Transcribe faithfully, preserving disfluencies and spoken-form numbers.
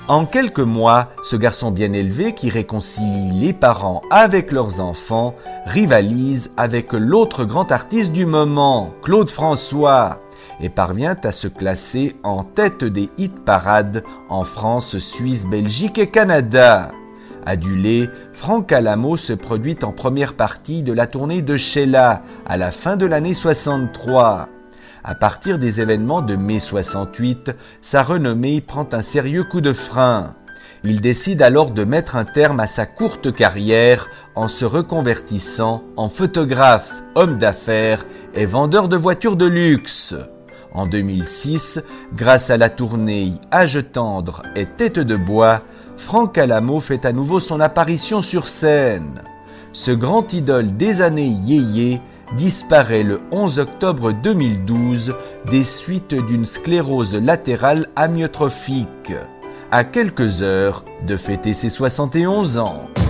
En quelques mois, ce garçon bien élevé qui réconcilie les parents avec leurs enfants rivalise avec l'autre grand artiste du moment, Claude François, et parvient à se classer en tête des hit-parades en France, Suisse, Belgique et Canada. Adulé, Franck Alamo se produit en première partie de la tournée de Sheila à la fin de l'année soixante-trois. À partir des événements de mai soixante-huit, sa renommée prend un sérieux coup de frein. Il décide alors de mettre un terme à sa courte carrière en se reconvertissant en photographe, homme d'affaires et vendeur de voitures de luxe. En deux mille six, grâce à la tournée Âge tendre et Tête de bois, Franck Alamo fait à nouveau son apparition sur scène. Ce grand idole des années yéyé disparaît le onze octobre deux mille douze des suites d'une sclérose latérale amyotrophique, à quelques heures de fêter ses soixante et onze ans.